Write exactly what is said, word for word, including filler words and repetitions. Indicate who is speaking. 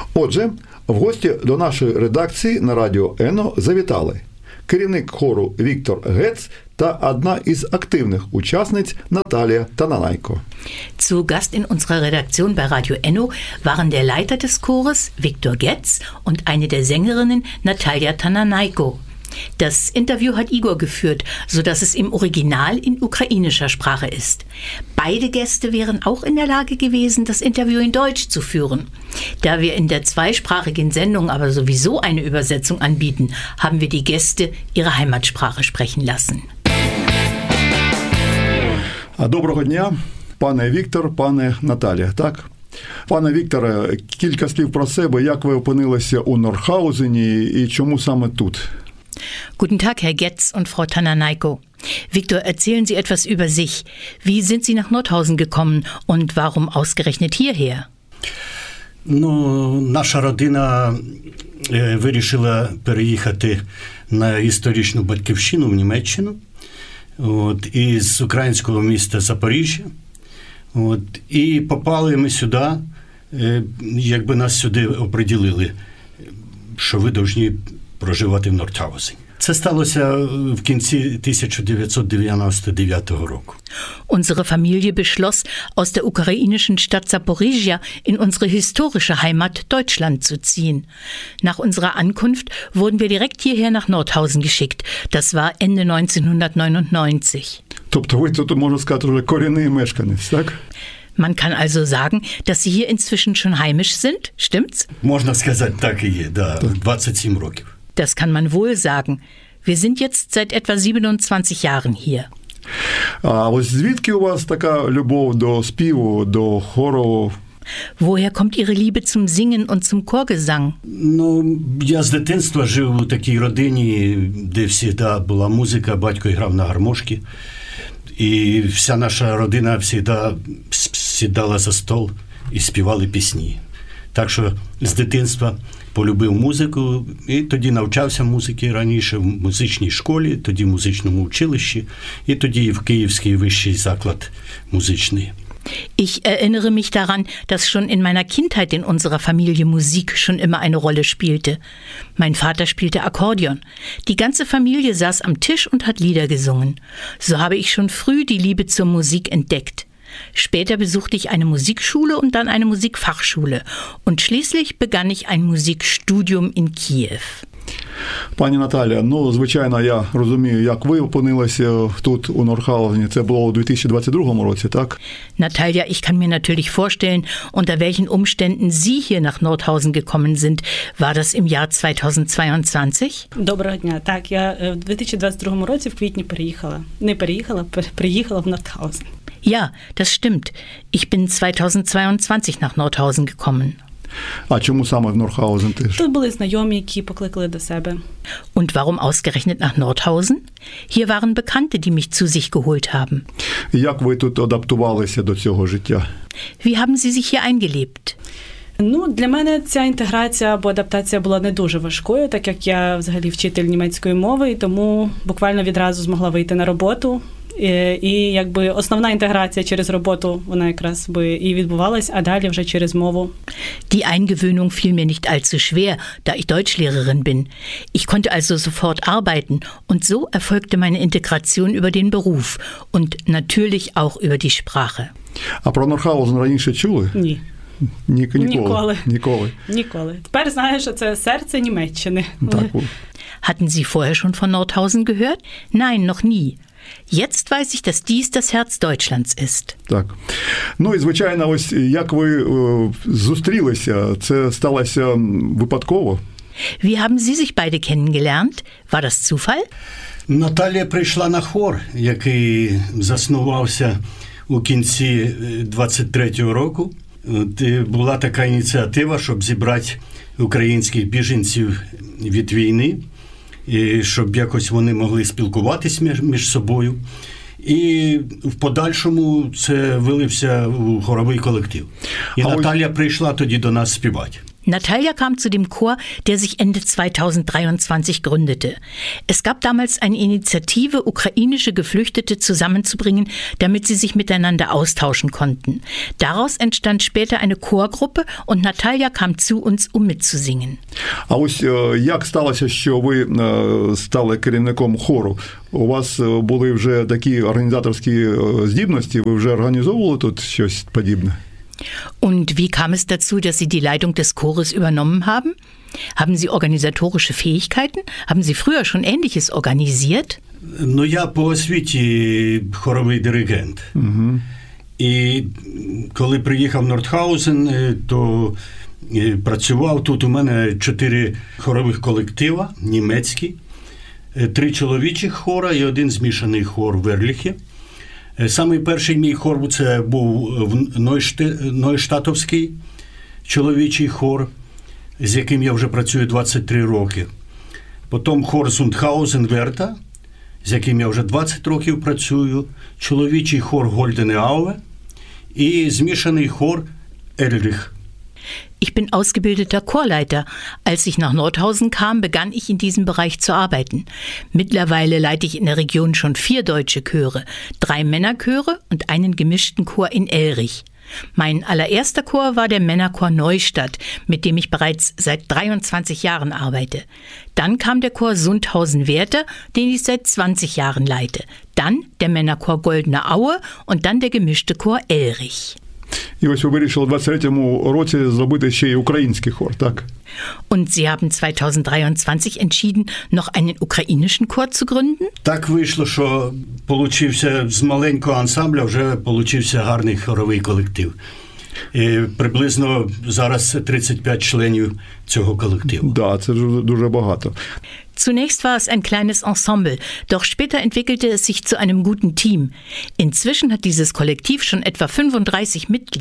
Speaker 1: Отже, в гості до нашої редакції на Радіо Ено завітали керівник хору Віктор Гец та одна із активних учасниць Наталія Тананайко.
Speaker 2: Zu Gast in unserer Redaktion bei Radio Enno waren der Leiter des Chores, Viktor Getz, und eine der Sängerinnen, Natalia Tananayko. Das Interview hat Igor geführt, sodass es im Original in ukrainischer Sprache ist. Beide Gäste wären auch in der Lage gewesen, das Interview in Deutsch zu führen. Da wir in der zweisprachigen Sendung aber sowieso eine Übersetzung anbieten, haben wir die Gäste ihre Heimatsprache sprechen lassen.
Speaker 1: Доброго дня, пане Віктор, пане Наталія, так? Пане Вікторе, кілька слів про себе, як ви опинилися у Нордхаузені і чому саме тут?
Speaker 2: Guten Tag, Herr Getz und Frau Tananayko. Viktor, erzählen Sie etwas über sich. Wie sind Sie nach Nordhausen gekommen und warum ausgerechnet hierher?
Speaker 3: Ну, наша родина е, вирішила переїхати на історичну батьківщину в Німеччину. От, із українського міста Запоріжжя. От, і попали ми сюди, е, якби нас сюди оприділили, що ви повинні проживати в Нордхаузені. Це сталося в кінці тисяча дев'ятсот дев'яносто дев'ятого року.
Speaker 2: Unsere Familie beschloss, aus der ukrainischen Stadt Zaporizhia in unsere historische Heimat Deutschland zu ziehen. Nach unserer Ankunft wurden wir direkt hierher nach Nordhausen geschickt. Das war Ende neunzehnhundertneunundneunzig.
Speaker 1: Тобто ви тут, можна сказати, вже корінний мешканець, так?
Speaker 2: Man kann also sagen, dass Sie hier inzwischen schon heimisch sind, stimmt's?
Speaker 3: Можна сказати, так і є, да, двадцять сім років.
Speaker 2: Das kann man wohl sagen. Wir sind jetzt seit etwa siebenundzwanzig Jahren hier.
Speaker 1: А ось звідки у вас така любов до співу, до хору?
Speaker 2: Woher kommt Ihre Liebe zum Singen und zum Chorgesang?
Speaker 3: Ну, я з дитинства жив у такій родині, де завжди була музика, батько грав на гармошці. І вся наша родина завжди сідала за стол і співали пісні. Так що з дитинства полюбив музику, і тоді навчався музики раніше в музичній школі, тоді в музичному училищі, і тоді в Київський вищий заклад музичний.
Speaker 2: Ich erinnere mich daran, dass schon in meiner Kindheit in unserer Familie Musik schon immer eine Rolle spielte. Mein Vater spielte Akkordeon. Die ganze Familie saß am Tisch und hat Lieder gesungen. So habe ich schon früh die Liebe zur Musik entdeckt. Später besuchte ich eine Musikschule und dann eine Musikfachschule. Und schließlich begann ich ein Musikstudium in Kiew.
Speaker 1: Пані Наталія, ну, звичайно, я розумію, як ви опинилися тут у Нордхаузені. Це було у дві тисячі двадцять другому році, так?
Speaker 2: Natalia, ich kann mir natürlich vorstellen, unter welchen Umständen Sie hier nach Nordhausen gekommen sind. War das im Jahr zweitausendzweiundzwanzig?
Speaker 4: Доброго дня. Так, я в дві тисячі двадцять другому році в квітні переїхала. Не переїхала, приїхала в Нордхаузен.
Speaker 2: Ja, das stimmt. Ich bin zweitausendzweiundzwanzig nach Nordhausen gekommen.
Speaker 1: А чому саме в Нордхаузен теж?
Speaker 4: Тут були знайомі, які покликали до себе.
Speaker 2: Und warum ausgerechnet nach Nordhausen? Hier waren Bekannte, die mich zu sich geholt haben.
Speaker 1: Як ви тут адаптувалися до цього життя?
Speaker 2: Wie haben Sie sich hier eingelebt?
Speaker 4: Ну, для мене ця інтеграція або адаптація була не дуже важкою, так як я взагалі вчитель німецької мови, і тому буквально відразу змогла вийти на роботу. І якби основна інтеграція через роботу, вона якраз би і відбувалась, а далі вже через мову.
Speaker 2: Die Eingewöhnung fiel mir nicht allzu schwer, da ich Deutschlehrerin bin. Ich konnte also sofort arbeiten und so erfolgte meine Integration über den Beruf und natürlich auch über die Sprache.
Speaker 1: А про Нордхаузен раніше чули?
Speaker 4: Ні.
Speaker 1: Ні, ніколи.
Speaker 4: Ніколи.
Speaker 1: Ніколи.
Speaker 4: Ніколи. Тепер знаю, що це серце Німеччини.
Speaker 1: Так.
Speaker 2: Hatten Sie vorher schon von Nordhausen gehört? Nein, noch nie. Jetzt weiß ich, dass dies das Herz Deutschlands ist.
Speaker 1: Так. Ну і, звичайно, ось як ви е, зустрілися, це сталося випадково?
Speaker 2: Wie haben Sie sich beide kennengelernt? War das Zufall?
Speaker 3: Наталія прийшла на хор, який заснувався у кінці двадцять третього року. Була така ініціатива, щоб зібрати українських біженців від війни, і щоб якось вони могли спілкуватись між, між собою. І в подальшому це вилився у хоровий колектив. І
Speaker 1: а
Speaker 3: Наталія
Speaker 1: ось...
Speaker 3: прийшла тоді до нас співати.
Speaker 2: Natalia kam zu dem Chor, der sich Ende zweitausenddreiundzwanzig gründete. Es gab damals eine Initiative, ukrainische Geflüchtete zusammenzubringen, damit sie sich miteinander austauschen konnten. Daraus entstand später eine Chorgruppe und Natalia kam zu uns, um mitzusingen.
Speaker 1: А ось як сталося, що ви стали керівником хору? У вас були вже такі організаторські здібності, ви вже організовували тут щось подібне?
Speaker 2: Und wie kam es dazu, dass Sie die Leitung des Chores übernommen haben? Haben Sie organisatorische Fähigkeiten? Haben Sie früher schon Ähnliches organisiert?
Speaker 3: Ну, я по освіті хоровий диригент. Угу. І коли приїхав в Нордхаузен, то працював тут. У мене чотири хорових колектива, німецькі, три чоловічих хора і один змішаний хор в Ерліхі. Самий перший мій хор це був Нойштатовський чоловічий хор, з яким я вже працюю двадцять три роки. Потім хор Зундхаузен-Верта, з яким я вже двадцять років працюю, чоловічий хор Гольдене Ауве і змішаний хор Ерліх.
Speaker 2: Ich bin ausgebildeter Chorleiter. Als ich nach Nordhausen kam, begann ich in diesem Bereich zu arbeiten. Mittlerweile leite ich in der Region schon vier deutsche Chöre, drei Männerchöre und einen gemischten Chor in Elrich. Mein allererster Chor war der Männerchor Neustadt, mit dem ich bereits seit dreiundzwanzig Jahren arbeite. Dann kam der Chor Sundhausen-Werther, den ich seit zwanzig Jahren leite. Dann der Männerchor Goldene Aue und dann der gemischte Chor Elrich.
Speaker 1: І ось ви вирішили в двадцять третьому році зробити ще й український хор, так?
Speaker 2: Und Sie haben zweitausenddreiundzwanzig entschieden, noch einen ukrainischen Chor zu gründen?
Speaker 3: Так вийшло, що получився з маленького ансамбля, вже получився гарний хоровий колектив. І приблизно зараз тридцять п'ять членів цього колективу.
Speaker 1: Да, це дуже багато.
Speaker 2: Zunächst war es ein kleines Ensemble, doch später entwickelte es sich zu einem guten Team. Inzwischen hat dieses Kollektiv schon etwa fünfunddreißig Mitglieder.